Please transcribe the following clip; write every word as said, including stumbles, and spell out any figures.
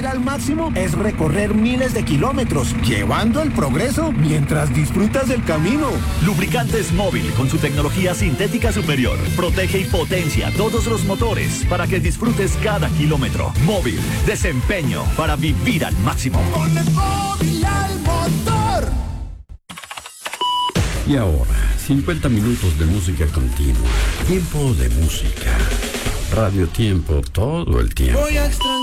vivir al máximo es recorrer miles de kilómetros, llevando el progreso mientras disfrutas del camino. Lubricantes Móvil, con su tecnología sintética superior, protege y potencia todos los motores para que disfrutes cada kilómetro. Móvil, desempeño para vivir al máximo. Con el móvil al motor. Y ahora, cincuenta minutos de música continua. Tiempo de música. Radio Tiempo todo el tiempo. Voy a extrañar